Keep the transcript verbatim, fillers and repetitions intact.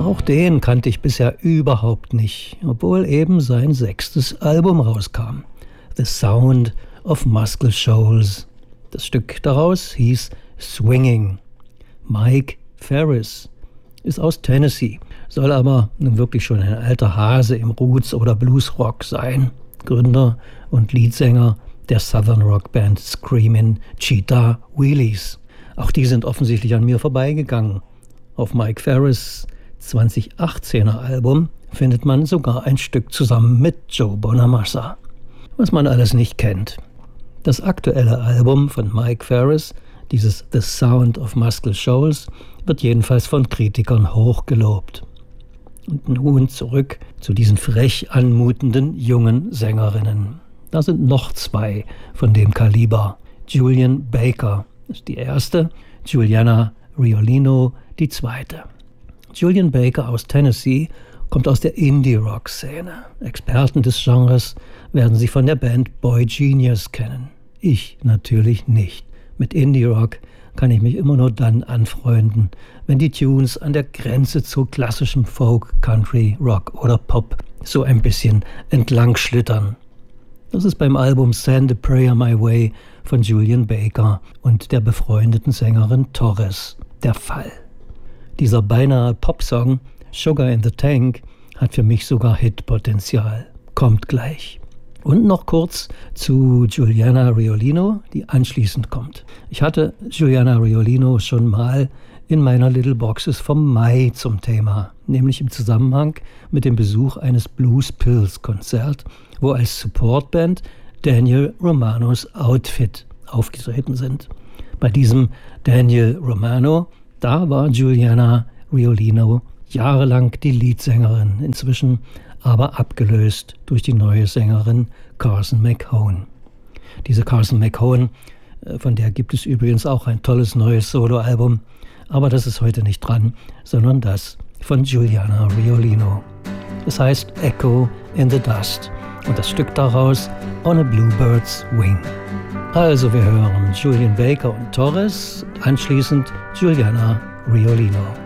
Auch den kannte ich bisher überhaupt nicht, obwohl eben sein sechstes Album rauskam. The Sound of Muscle Shoals. Das Stück daraus hieß Swinging. Mike Ferris ist aus Tennessee, soll aber nun wirklich schon ein alter Hase im Roots- oder Bluesrock sein. Gründer und Leadsänger der Southern Rock Band Screamin' Cheetah Wheelies. Auch die sind offensichtlich an mir vorbeigegangen. Auf Mike Ferris' zweitausendachtzehner Album findet man sogar ein Stück zusammen mit Joe Bonamassa. Was man alles nicht kennt. Das aktuelle Album von Mike Ferris, dieses The Sound of Muscle Shoals, wird jedenfalls von Kritikern hochgelobt. Und nun zurück zu diesen frech anmutenden jungen Sängerinnen. Da sind noch zwei von dem Kaliber. Julian Baker ist die erste, Juliana Riolino die zweite. Julian Baker aus Tennessee kommt aus der Indie-Rock-Szene. Experten des Genres werden sie von der Band Boy Genius kennen. Ich natürlich nicht. Mit Indie-Rock kann ich mich immer nur dann anfreunden, wenn die Tunes an der Grenze zu klassischem Folk, Country, Rock oder Pop so ein bisschen entlang schlittern. Das ist beim Album Send a Prayer My Way von Julian Baker und der befreundeten Sängerin Torres der Fall. Dieser beinahe Popsong Sugar in the Tank hat für mich sogar Hitpotenzial. Kommt gleich. Und noch kurz zu Juliana Riolino, die anschließend kommt. Ich hatte Juliana Riolino schon mal in meiner Little Boxes vom Mai zum Thema, nämlich im Zusammenhang mit dem Besuch eines Blues Pills Konzert, wo als Supportband Daniel Romanos Outfit aufgetreten sind. Bei diesem Daniel Romano, da war Juliana Riolino jahrelang die Leadsängerin, inzwischen aber abgelöst durch die neue Sängerin Carson McHone. Diese Carson McHone, von der gibt es übrigens auch ein tolles neues Soloalbum, aber das ist heute nicht dran, sondern das von Juliana Riolino. Es heißt Echo in the Dust und das Stück daraus On a Bluebird's Wing. Also wir hören Julian Baker und Torres, anschließend Juliana Riolino.